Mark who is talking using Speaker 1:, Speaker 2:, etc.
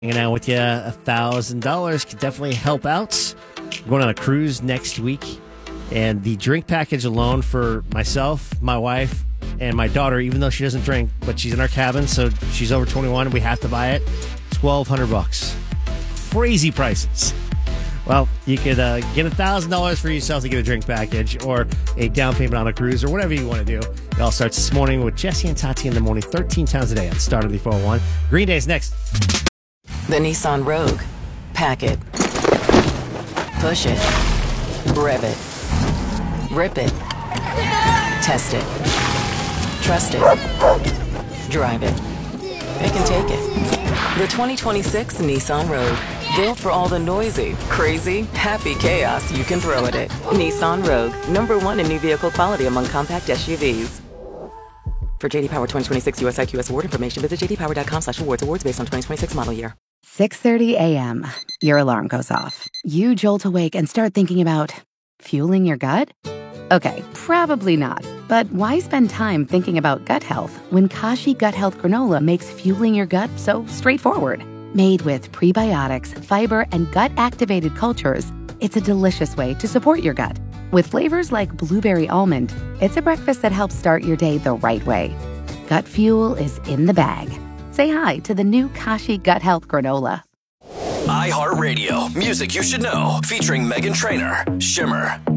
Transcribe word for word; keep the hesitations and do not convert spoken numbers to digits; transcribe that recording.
Speaker 1: Hanging out with you, a thousand dollars could definitely help out. I'm going on a cruise next week, and the drink package alone for myself, my wife, and my daughter, even though she doesn't drink, but she's in our cabin, so she's over twenty-one, and we have to buy it. Twelve hundred bucks, crazy prices. Well, you could uh, get a thousand dollars for yourself to get a drink package, or a down payment on a cruise, or whatever you want to do. It all starts this morning with Jesse and Tati in the morning, thirteen times a day on Start of the four oh one. Green Day's next.
Speaker 2: The Nissan Rogue. Pack it. Push it. Rev it. Rip it. Test it. Trust it. Drive it. It can take it. The twenty twenty-six Nissan Rogue. Built for all the noisy, crazy, happy chaos you can throw at it. Nissan Rogue. Number one in new vehicle quality among compact S U Vs. For J D Power twenty twenty-six U S I Q S award information, visit j d power dot com slash awards. Awards based on twenty twenty-six model year.
Speaker 3: six thirty a.m. Your alarm goes off. You jolt awake and start thinking about fueling your gut? Okay, probably not. But why spend time thinking about gut health when Kashi Gut Health Granola makes fueling your gut so straightforward? Made with prebiotics, fiber, and gut-activated cultures, it's a delicious way to support your gut. With flavors like blueberry almond, it's a breakfast that helps start your day the right way. Gut fuel is in the bag. Say hi to the new Kashi Gut Health Granola.
Speaker 4: iHeartRadio, music you should know, featuring Meghan Trainor, Shimmer.